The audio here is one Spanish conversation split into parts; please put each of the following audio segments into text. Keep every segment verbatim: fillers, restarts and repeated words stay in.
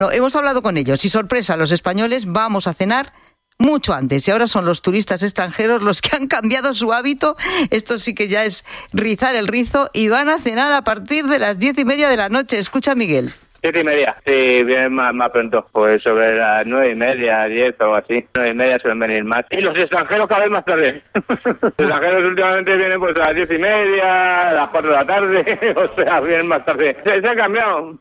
No, hemos hablado con ellos y sorpresa, los españoles vamos a cenar mucho antes y ahora son los turistas extranjeros los que han cambiado su hábito. Esto sí que ya es rizar el rizo y van a cenar a partir de las diez y media de la noche. Escucha, Miguel. Siete y media, sí, vienen más, más pronto, pues sobre las nueve y media, diez o algo así. Nueve y media suelen venir más. Y los extranjeros cada vez más tarde. Los extranjeros últimamente vienen pues a las diez y media, a las cuatro de la tarde, o sea, vienen más tarde. Se, se ha cambiado.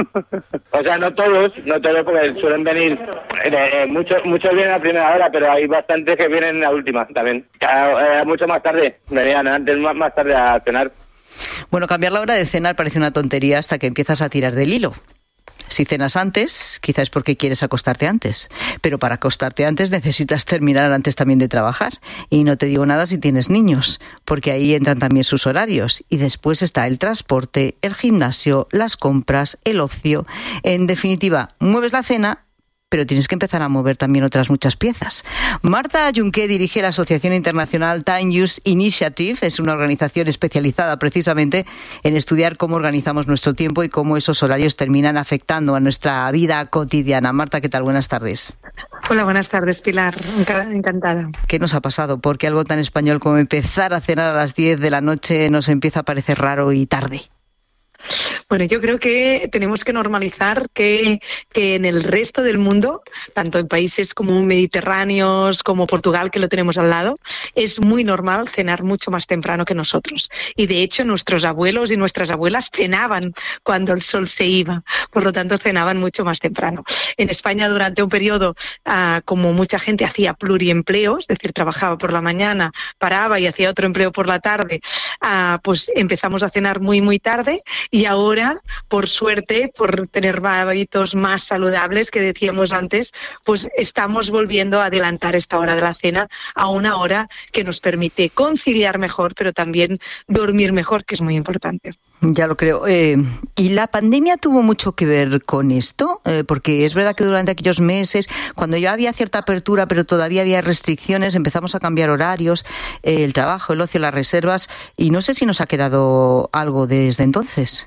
O sea, no todos, no todos porque suelen venir, eh, muchos muchos vienen a primera hora, pero hay bastantes que vienen a última también. Cada, eh, mucho más tarde, venían antes más, más tarde a cenar. Bueno, cambiar la hora de cenar parece una tontería hasta que empiezas a tirar del hilo. Si cenas antes, quizás es porque quieres acostarte antes. Pero para acostarte antes necesitas terminar antes también de trabajar. Y no te digo nada si tienes niños, porque ahí entran también sus horarios. Y después está el transporte, el gimnasio, las compras, el ocio. En definitiva, mueves la cena, pero tienes que empezar a mover también otras muchas piezas. Marta Junqué dirige la Asociación Internacional Time Use Initiative. Es una organización especializada precisamente en estudiar cómo organizamos nuestro tiempo y cómo esos horarios terminan afectando a nuestra vida cotidiana. Marta, ¿qué tal? Buenas tardes. Hola, buenas tardes, Pilar. Encantada. ¿Qué nos ha pasado? ¿Por qué algo tan español como empezar a cenar a las diez de la noche nos empieza a parecer raro y tarde? Bueno, yo creo que tenemos que normalizar que, que en el resto del mundo, tanto en países como mediterráneos, como Portugal, que lo tenemos al lado, es muy normal cenar mucho más temprano que nosotros. Y de hecho, nuestros abuelos y nuestras abuelas cenaban cuando el sol se iba, por lo tanto, cenaban mucho más temprano. En España, durante un periodo, uh, como mucha gente hacía pluriempleo, es decir, trabajaba por la mañana, paraba y hacía otro empleo por la tarde, uh, pues empezamos a cenar muy, muy tarde. Y ahora, por suerte, por tener hábitos más saludables que decíamos antes, pues estamos volviendo a adelantar esta hora de la cena a una hora que nos permite conciliar mejor, pero también dormir mejor, que es muy importante. Ya lo creo. Eh, ¿Y la pandemia tuvo mucho que ver con esto? Eh, porque es verdad que durante aquellos meses, cuando ya había cierta apertura, pero todavía había restricciones, empezamos a cambiar horarios, eh, el trabajo, el ocio, las reservas, y no sé si nos ha quedado algo desde entonces.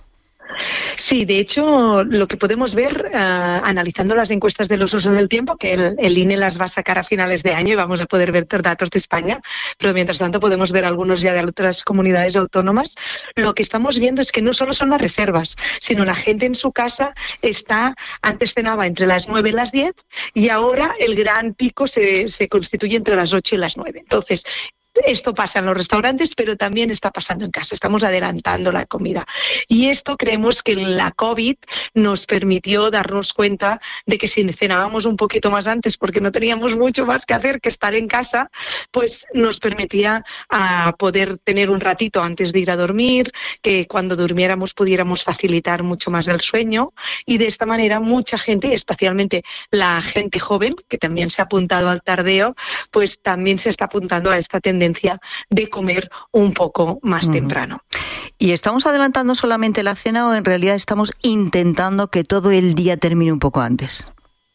Sí, de hecho, lo que podemos ver uh, analizando las encuestas de los usos del tiempo, que el, el I N E las va a sacar a finales de año y vamos a poder ver datos de España, pero mientras tanto podemos ver algunos ya de otras comunidades autónomas, lo que estamos viendo es que no solo son las reservas, sino la gente en su casa está, antes cenaba entre las nueve y las diez y ahora el gran pico se, se constituye entre las ocho y las nueve. Entonces, esto pasa en los restaurantes, pero también está pasando en casa. Estamos adelantando la comida. Y esto creemos que la COVID nos permitió darnos cuenta de que si cenábamos un poquito más antes, porque no teníamos mucho más que hacer que estar en casa, pues nos permitía uh, poder tener un ratito antes de ir a dormir, que cuando durmiéramos pudiéramos facilitar mucho más el sueño. Y de esta manera mucha gente, y especialmente la gente joven, que también se ha apuntado al tardeo, pues también se está apuntando a esta tendencia de comer un poco más uh-huh. temprano. ¿Y estamos adelantando solamente la cena o en realidad estamos intentando que todo el día termine un poco antes?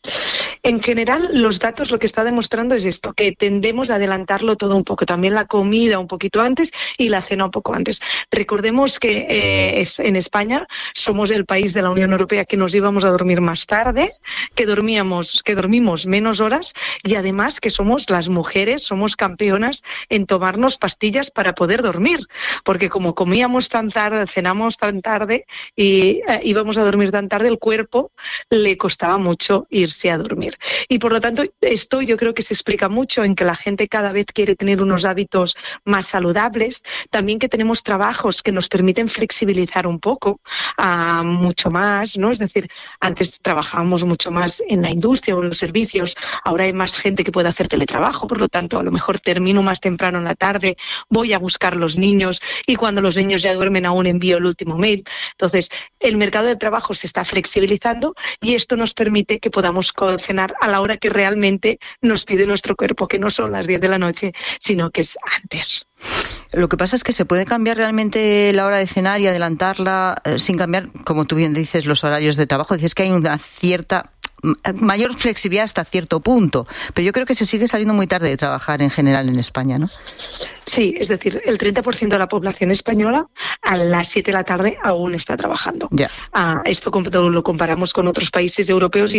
En general, los datos lo que está demostrando es esto, que tendemos a adelantarlo todo un poco, también la comida un poquito antes y la cena un poco antes. Recordemos que eh, es, en España somos el país de la Unión Europea que nos íbamos a dormir más tarde, que dormíamos, que dormimos menos horas y además que somos las mujeres, somos campeonas en tomarnos pastillas para poder dormir, porque como comíamos tan tarde, cenamos tan tarde y eh, íbamos a dormir tan tarde, el cuerpo le costaba mucho irse a dormir. Y por lo tanto, esto yo creo que se explica mucho en que la gente cada vez quiere tener unos hábitos más saludables, también que tenemos trabajos que nos permiten flexibilizar un poco, uh, mucho más, ¿no? Es decir, antes trabajábamos mucho más en la industria o en los servicios, ahora hay más gente que puede hacer teletrabajo, por lo tanto, a lo mejor termino más temprano en la tarde, voy a buscar los niños y cuando los niños ya duermen aún envío el último mail. Entonces, el mercado de trabajo se está flexibilizando y esto nos permite que podamos cenar a la hora que realmente nos pide nuestro cuerpo, que no son las diez de la noche, sino que es antes. Lo que pasa es que se puede cambiar realmente la hora de cenar y adelantarla eh, sin cambiar, como tú bien dices, los horarios de trabajo. Dices que hay una cierta mayor flexibilidad hasta cierto punto, pero yo creo que se sigue saliendo muy tarde de trabajar en general en España, ¿no? Sí, es decir, el treinta por ciento de la población española a las siete de la tarde aún está trabajando. Ya. Ah, esto lo comparamos con otros países europeos